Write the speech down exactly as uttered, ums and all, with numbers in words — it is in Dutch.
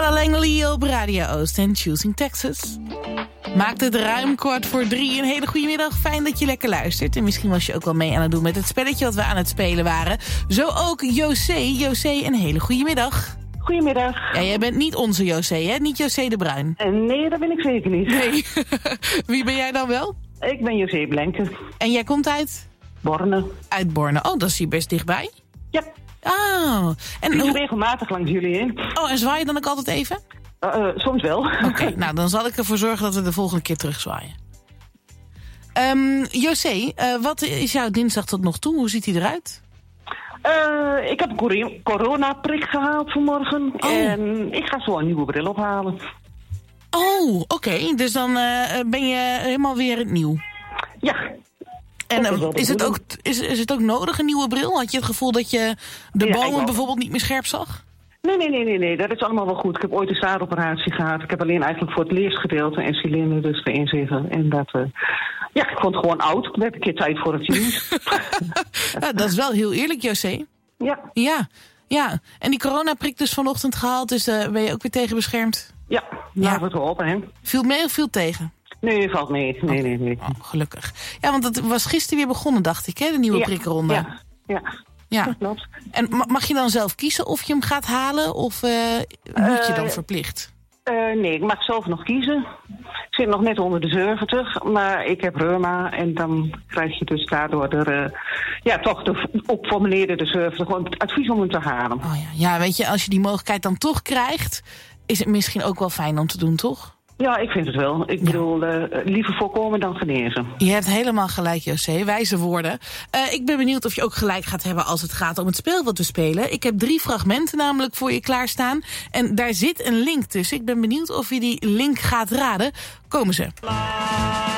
Ada Langley op Radio Oost en Choosing Texas. Maakt het ruim kwart voor drie. Een hele goede middag. Fijn dat je lekker luistert. En misschien was je ook wel mee aan het doen met het spelletje wat we aan het spelen waren. Zo ook José. José, een hele goede middag. Goedemiddag. Ja, jij bent niet onze José, hè? Niet José de Bruin. Uh, nee, dat ben ik zeker niet. Nee. Wie ben jij dan wel? Ik ben José Blenke. En jij komt uit? Borne. Uit Borne. Oh, dat is hier best dichtbij. Ja. Oh. En ik hoe... regelmatig langs jullie heen. Oh, en zwaai je dan ook altijd even? Uh, uh, soms wel. Oké, okay, nou dan zal ik ervoor zorgen dat we de volgende keer terugzwaaien. Um, José, uh, wat is jouw dinsdag tot nog toe? Hoe ziet hij eruit? Uh, ik heb een coronaprik gehaald vanmorgen. Oh. En ik ga zo een nieuwe bril ophalen. Oh, oké. Okay. Dus dan uh, ben je helemaal weer nieuw. Ja. En uh, is, het ook, is, is het ook nodig, een nieuwe bril? Had je het gevoel dat je de ja, bomen bijvoorbeeld niet meer scherp zag? Nee, nee, nee, nee, nee, dat is allemaal wel goed. Ik heb ooit een staaroperatie gehad. Ik heb alleen eigenlijk voor het leesgedeelte en cilinder dus erin zitten. En dat, uh, ja, ik vond het gewoon oud. Ik heb een keer tijd voor het nieuws. Ja, dat is wel heel eerlijk, José. Ja. Ja, ja. En die coronaprik dus vanochtend gehaald, dus uh, ben je ook weer tegen beschermd? Ja, laten we het hopen, hè. Viel mee of viel tegen? Nee, valt mee. Nee, nee, nee. Oh, gelukkig. Ja, want het was gisteren weer begonnen, dacht ik, hè, de nieuwe ja, prikronde. Ja, ja. Ja, dat klopt. En mag je dan zelf kiezen of je hem gaat halen of uh, moet je dan uh, verplicht? Uh, nee, ik mag zelf nog kiezen. Ik zit nog net onder de zeventig, maar ik heb reuma en dan krijg je dus daardoor de, uh, ja, toch de, op voor meneer de zeventig gewoon het advies om hem te halen. Oh ja. Ja, weet je, als je die mogelijkheid dan toch krijgt, is het misschien ook wel fijn om te doen, toch? Ja, ik vind het wel. Ik ja. bedoel, uh, liever voorkomen dan genezen. Je hebt helemaal gelijk, José. Wijze woorden. Uh, ik ben benieuwd of je ook gelijk gaat hebben als het gaat om het spel wat we spelen. Ik heb drie fragmenten namelijk voor je klaarstaan. En daar zit een link tussen. Ik ben benieuwd of je die link gaat raden. Komen ze.